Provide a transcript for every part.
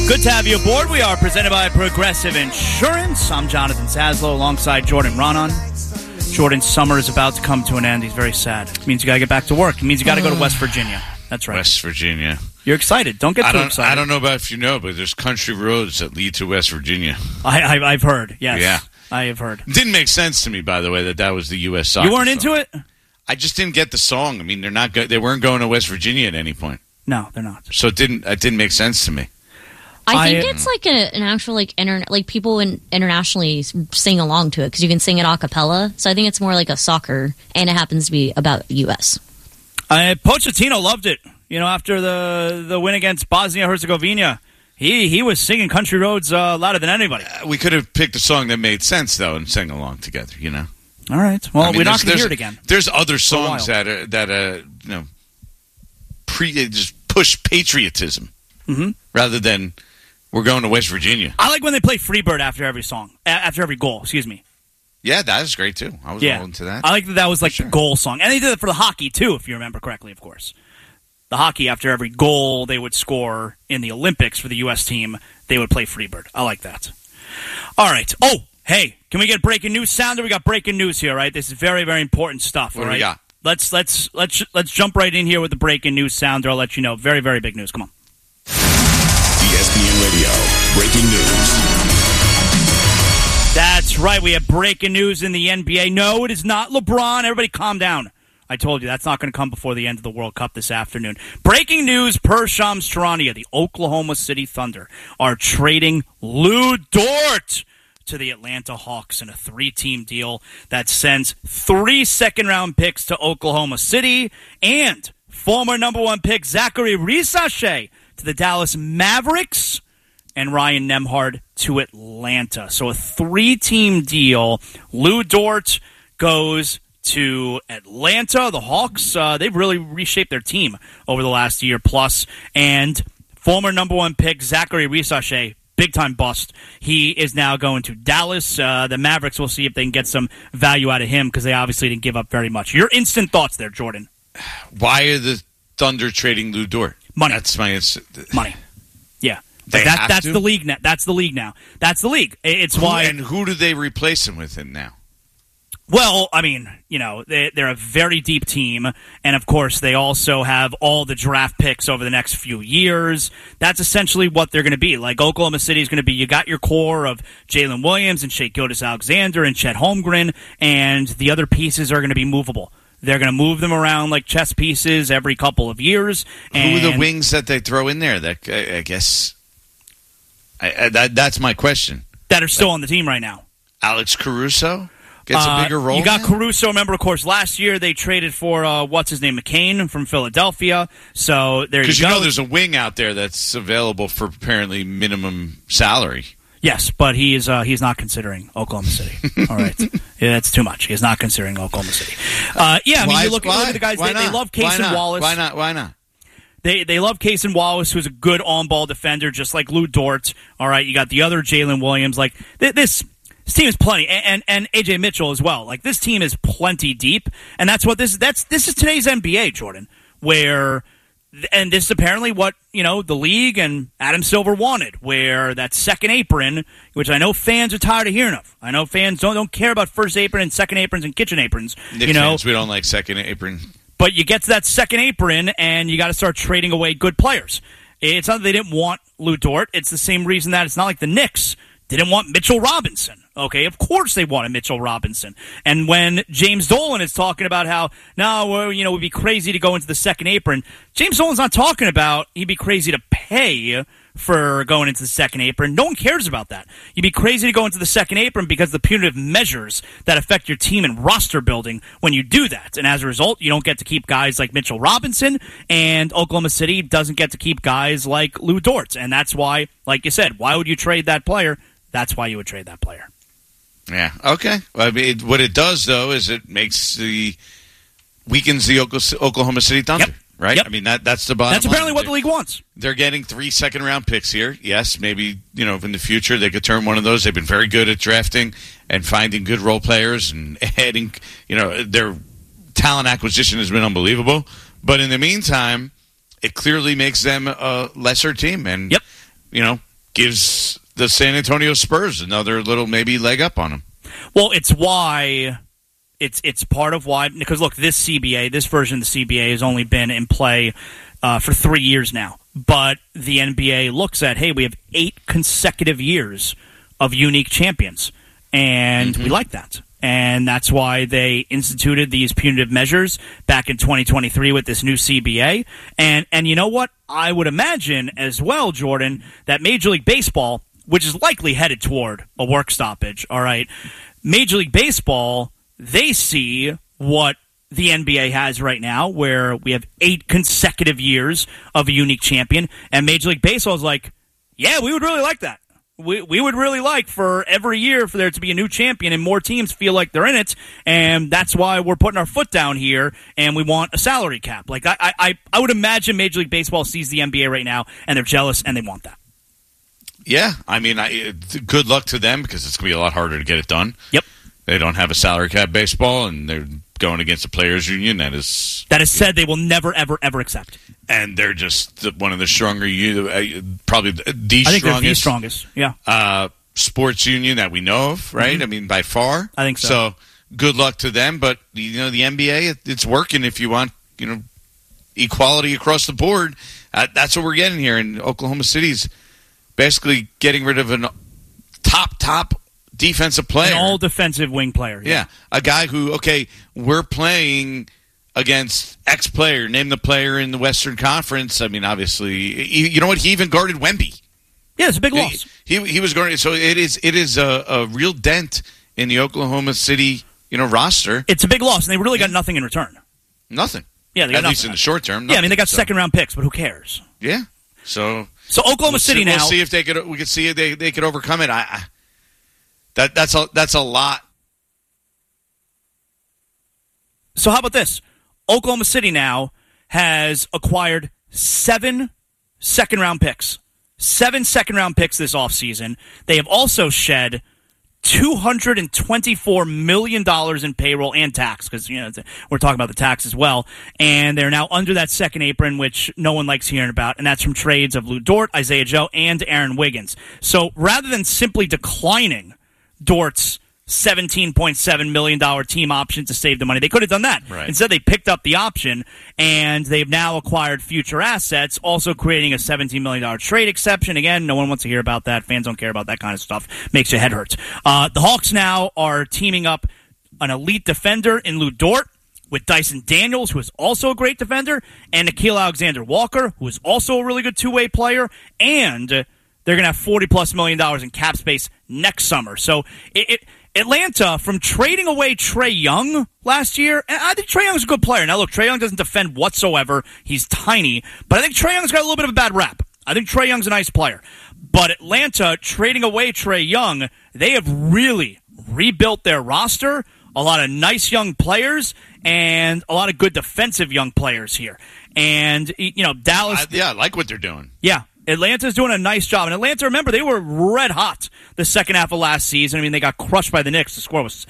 Good to have you aboard. We are presented by Progressive Insurance. I'm Jonathan Saslow alongside Jordan Ronan. Jordan's summer is about to come to an end. He's very sad. It means you got to get back to work. It means you got to go to West Virginia. That's right. West Virginia. You're excited. Don't get too excited. I don't know about if you know, but there's country roads that lead to West Virginia. I've heard. Yes. Yeah. I have heard. It didn't make sense to me, by the way, that was the U.S. soccer. You weren't into it? I just didn't get the song. I mean, they weren't going to West Virginia at any point. No, they're not. So it didn't make sense to me. I think it's like an actual people internationally sing along to it because you can sing it a cappella. So I think it's more like a soccer, and it happens to be about U.S. Pochettino loved it. You know, after the win against Bosnia-Herzegovina, he was singing Country Roads louder than anybody. We could have picked a song that made sense though and sang along together. You know. All right. Well, we're not going to hear it again. There's other songs that just push patriotism rather than. We're going to West Virginia. I like when they play Freebird after every song, after every goal. Excuse me. Yeah, that is great too. I was all into that. I like that was like the goal song, and they did it for the hockey too, if you remember correctly. Of course, the hockey after every goal they would score in the Olympics for the U.S. team, they would play Freebird. I like that. All right. Oh, hey, can we get breaking news sounder? We got breaking news here, right? This is very, very important stuff. What all right? do we got? Let's jump right in here with the breaking news sounder. I'll let you know. Very, very big news. Come on. ESPN Radio, breaking news. That's right. We have breaking news in the NBA. No, it is not LeBron. Everybody calm down. I told you that's not going to come before the end of the World Cup this afternoon. Breaking news per Shams Charania. The Oklahoma City Thunder are trading Lou Dort to the Atlanta Hawks in a 3-team deal that sends 3 second-round picks to Oklahoma City and former number 1 pick Zachary Risashe to the Dallas Mavericks, and Ryan Nembhard to Atlanta. So a 3-team deal. Lou Dort goes to Atlanta. The Hawks, they've really reshaped their team over the last year plus. And former number 1 pick Zachary Risashe, big-time bust. He is now going to Dallas. The Mavericks will see if they can get some value out of him because they obviously didn't give up very much. Your instant thoughts there, Jordan. Why are the Thunder trading Lou Dort? Money. That's my money. Yeah. That's the league now. That's the league now. That's the league. It's why. And who do they replace him with now? Well, I mean, you know, they're a very deep team, and of course they also have all the draft picks over the next few years. That's essentially what they're going to be. Like Oklahoma City is going to be, you got your core of Jalen Williams and Shai Gilgeous-Alexander and Chet Holmgren, and the other pieces are going to be movable. They're going to move them around like chess pieces every couple of years. And who are the wings that they throw in there? That I guess that's my question. That are still on the team right now. Alex Caruso gets a bigger role. You got now? Caruso. Remember, of course, last year they traded for what's his name, McCain from Philadelphia. So there you go. Because you know there's a wing out there that's available for apparently minimum salary. Yes, but he's not considering Oklahoma City. All right. Yeah, that's too much. He's not considering Oklahoma City. You look at the guys, they love Cason Wallace. Why not? They love Cason Wallace, who's a good on-ball defender, just like Lou Dort. All right, you got the other Jalen Williams. Like, this team is plenty, and A.J. Mitchell as well. Like, this team is plenty deep, and that's what this is today's NBA, Jordan, where... And this is apparently what, the league and Adam Silver wanted, where that second apron, which I know fans are tired of hearing of. I know fans don't care about first apron and second aprons and kitchen aprons. Fans, we don't like second apron. But you get to that second apron, and you got to start trading away good players. It's not that they didn't want Lou Dort. It's the same reason that it's not like the Knicks didn't want Mitchell Robinson. Okay, of course they wanted Mitchell Robinson. And when James Dolan is talking about how, we'd be crazy to go into the second apron, James Dolan's not talking about he'd be crazy to pay for going into the second apron. No one cares about that. You'd be crazy to go into the second apron because of the punitive measures that affect your team and roster building when you do that. And as a result, you don't get to keep guys like Mitchell Robinson, and Oklahoma City doesn't get to keep guys like Lou Dort. And that's why, like you said, why would you trade that player? That's why you would trade that player. Yeah. Okay. Well, I mean, what it does though is it weakens the Oklahoma City Thunder, right? Yep. I mean that's the bottom. That's apparently line. what the league wants. They're getting 3 second-round picks here. Yes, maybe in the future they could turn one of those. They've been very good at drafting and finding good role players and adding. Their talent acquisition has been unbelievable. But in the meantime, it clearly makes them a lesser team. And gives the San Antonio Spurs another little maybe leg up on them. Well, it's why it's part of why, because look, this version of the CBA has only been in play for 3 years now. But the NBA looks at, hey, we have 8 consecutive years of unique champions, and we like that. And that's why they instituted these punitive measures back in 2023 with this new CBA. And you know what? I would imagine as well, Jordan, that Major League Baseball, which is likely headed toward a work stoppage, all right, Major League Baseball, they see what the NBA has right now, where we have 8 consecutive years of a unique champion, and Major League Baseball is like, yeah, we would really like that. We would really like for every year for there to be a new champion and more teams feel like they're in it, and that's why we're putting our foot down here, and we want a salary cap. Like I would imagine Major League Baseball sees the NBA right now, and they're jealous, and they want that. Yeah, I mean, good luck to them because it's going to be a lot harder to get it done. Yep. They don't have a salary cap baseball, and they're going against a players' union that is said they will never, ever, ever accept. And they're just one of the stronger, probably the I think strongest. They're the strongest, yeah. Sports union that we know of, right? I mean, by far. I think so. So good luck to them, but the NBA, it's working if you want, equality across the board. That's what we're getting here in Oklahoma City's basically getting rid of a top defensive player. An all-defensive wing player. Yeah. A guy who, we're playing against X player. Name the player in the Western Conference. I mean, obviously, you know what? He even guarded Wemby. Yeah, it's a big loss. He was guarding. So it is a real dent in the Oklahoma City, roster. It's a big loss, and they really got nothing in return. Nothing. Yeah, at least in the short term. Yeah, I mean, they got second-round picks, but who cares? Yeah. So Oklahoma City now. We'll see if we could see if they could overcome it. That's a lot. So how about this? Oklahoma City now has acquired 7 second-round picks. 7 second-round picks this offseason. They have also shed $224 million in payroll and tax, because we're talking about the tax as well. And they're now under that second apron, which no one likes hearing about, and that's from trades of Lou Dort, Isaiah Joe, and Aaron Wiggins. So rather than simply declining Dort's $17.7 million team option to save the money, they could have done that. Right. Instead, they picked up the option, and they've now acquired future assets, also creating a $17 million trade exception. Again, no one wants to hear about that. Fans don't care about that kind of stuff. Makes your head hurt. The Hawks now are teaming up an elite defender in Lou Dort with Dyson Daniels, who is also a great defender, and Nickeil Alexander-Walker, who is also a really good two-way player, and they're going to have $40+ million in cap space next summer. So Atlanta, from trading away Trae Young last year, and I think Trae Young's a good player. Now, look, Trae Young doesn't defend whatsoever. He's tiny. But I think Trae Young's got a little bit of a bad rap. I think Trae Young's a nice player. But Atlanta, trading away Trae Young, they have really rebuilt their roster. A lot of nice young players and a lot of good defensive young players here. And, Dallas... I like what they're doing. Yeah. Atlanta's doing a nice job. And Atlanta, remember, they were red hot the second half of last season. I mean, they got crushed by the Knicks. The score was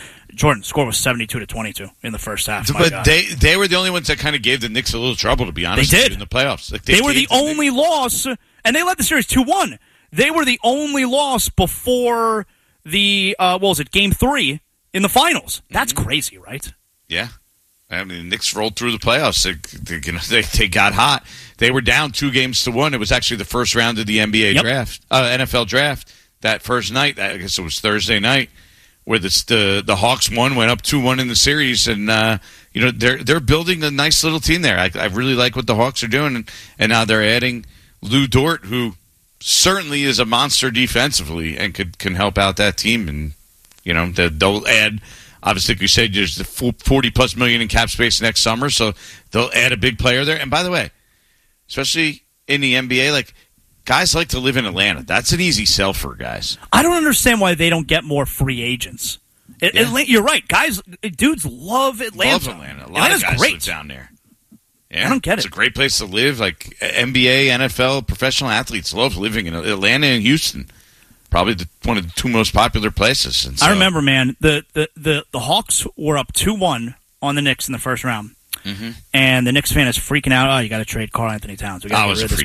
72-22 in the first half. But they were the only ones that kind of gave the Knicks a little trouble, to be honest. They did. In the playoffs. They were the only loss, and they led the series 2-1. They were the only loss before the, Game 3 in the finals. That's crazy, right? Yeah. I mean, the Knicks rolled through the playoffs. They got hot. They were down 2-1. It was actually the first round of the NFL draft. That first night, I guess it was Thursday night, where the Hawks went up 2-1 in the series, and they're building a nice little team there. I really like what the Hawks are doing, and now they're adding Lou Dort, who certainly is a monster defensively and can help out that team, and they'll add. Obviously, like you said, there's the $40+ million in cap space next summer, so they'll add a big player there. And by the way, especially in the NBA, guys like to live in Atlanta. That's an easy sell for guys. I don't understand why they don't get more free agents. You're right. Dudes love Atlanta. A lot of guys live down there. Yeah, I don't get it. It's a great place to live. Like NBA, NFL, professional athletes love living in Atlanta and Houston. Probably one of the 2 most popular places. And so, I remember, man, the Hawks were up 2-1 on the Knicks in the first round. Mm-hmm. And the Knicks fan is freaking out. Oh, you got to trade Karl Anthony Towns. We got to get rid of this guy.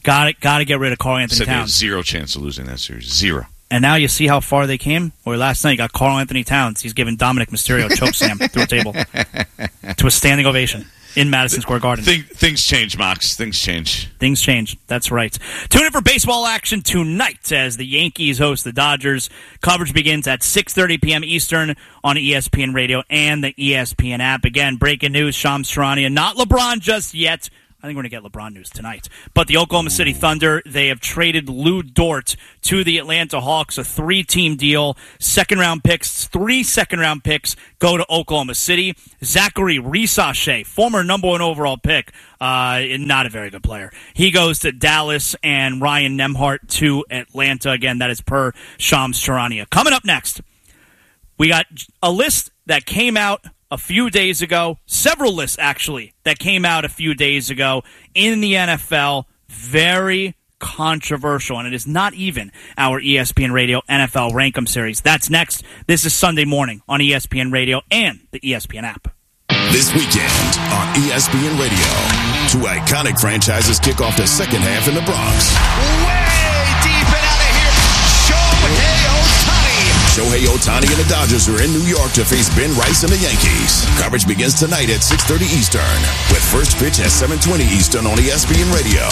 Got to get rid of Karl Anthony Said they had Towns. zero chance of losing that series. Zero. And now you see how far they came? Or last night you got Karl Anthony Towns. He's giving Dominic Mysterio a choke slam through a table to a standing ovation in Madison Square Garden. Things change, Mox. Things change. Things change. That's right. Tune in for baseball action tonight as the Yankees host the Dodgers. Coverage begins at 6:30 p.m. Eastern on ESPN Radio and the ESPN app. Again, breaking news, Shams Charania. Not LeBron just yet. I think we're going to get LeBron news tonight. But the Oklahoma City Thunder, they have traded Lou Dort to the Atlanta Hawks, a 3-team deal. 3 second-round picks go to Oklahoma City. Zachary Risashe, former number 1 overall pick, not a very good player. He goes to Dallas, and Ryan Nembhard to Atlanta. Again, that is per Shams Charania. Coming up next, we got a list that came out a few days ago, several lists actually, that came out a few days ago in the NFL. Very controversial, and it is not even our ESPN Radio NFL Rankem series. That's next. This is Sunday morning on ESPN Radio and the ESPN app. This weekend on ESPN Radio, 2 iconic franchises kick off the second half in the Bronx. Way deep and out of here, Shohei Ohtani. Shohei Ohtani and the Dodgers are in New York to face Ben Rice and the Yankees. Coverage begins tonight at 6:30 Eastern, with first pitch at 7:20 Eastern on ESPN Radio.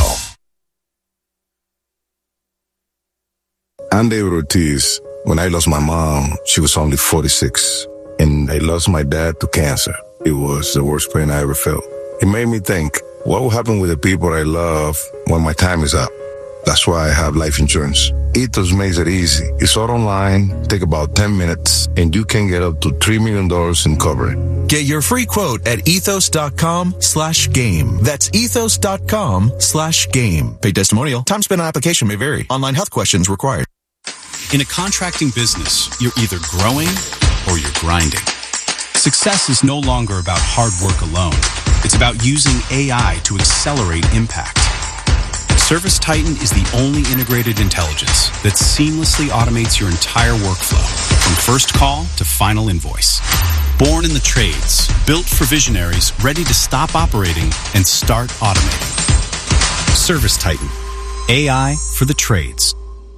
I'm David Ortiz. When I lost my mom, she was only 46, and I lost my dad to cancer. It was the worst pain I ever felt. It made me think, what will happen with the people I love when my time is up? That's why I have life insurance. Ethos makes it easy. It's all online, take about 10 minutes, and you can get up to $3 million in coverage. Get your free quote at ethos.com/game. That's ethos.com/game. Paid testimonial. Time spent on application may vary. Online health questions required. In a contracting business, you're either growing or you're grinding. Success is no longer about hard work alone. It's about using AI to accelerate impact. ServiceTitan is the only integrated intelligence that seamlessly automates your entire workflow, from first call to final invoice. Born in the trades, built for visionaries ready to stop operating and start automating. ServiceTitan, AI for the trades.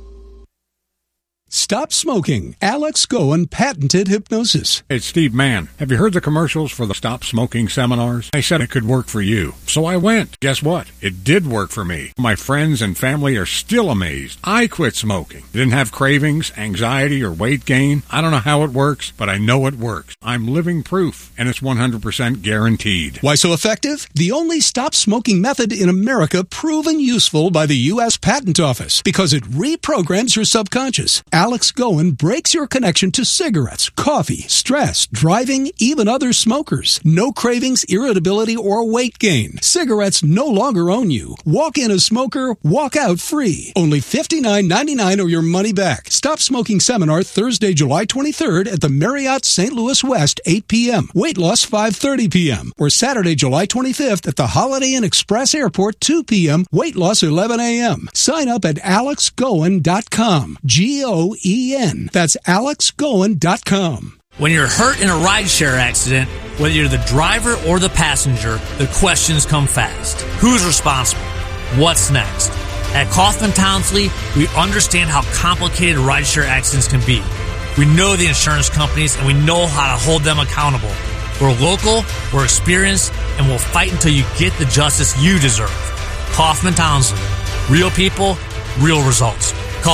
Stop smoking. Alex Goen patented hypnosis. It's Steve Mann. Have you heard the commercials for the Stop Smoking seminars? I said it could work for you. So I went. Guess what? It did work for me. My friends and family are still amazed. I quit smoking. Didn't have cravings, anxiety, or weight gain. I don't know how it works, but I know it works. I'm living proof, and it's 100% guaranteed. Why so effective? The only stop smoking method in America proven useful by the U.S. Patent Office because it reprograms your subconscious. Alex Goen breaks your connection to cigarettes, coffee, stress, driving, even other smokers. No cravings, irritability, or weight gain. Cigarettes no longer own you. Walk in a smoker, walk out free. Only $59.99 or your money back. Stop Smoking Seminar Thursday, July 23rd at the Marriott St. Louis West, 8 p.m. Weight loss 5:30 p.m. Or Saturday, July 25th at the Holiday Inn Express Airport, 2 p.m. Weight loss 11 a.m. Sign up at alexgoen.com. Goen. That's alexgoen.com. When you're hurt in a rideshare accident, whether you're the driver or the passenger, the questions come fast. Who's responsible? What's next? At Kaufman Townsley, we understand how complicated rideshare accidents can be. We know the insurance companies, and we know how to hold them accountable. We're local, we're experienced, and we'll fight until you get the justice you deserve. Kaufman Townsley. Real people, real results. Call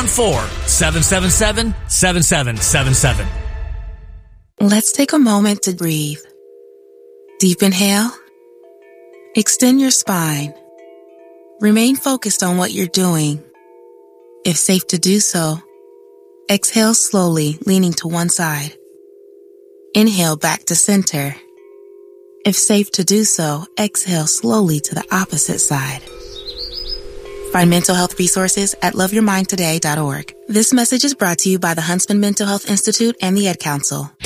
314-777-7777. Let's take a moment to breathe. Deep inhale. Extend your spine. Remain focused on what you're doing. If safe to do so, exhale slowly, leaning to one side. Inhale back to center. If safe to do so, exhale slowly to the opposite side. Find mental health resources at loveyourmindtoday.org. This message is brought to you by the Huntsman Mental Health Institute and the Ad Council.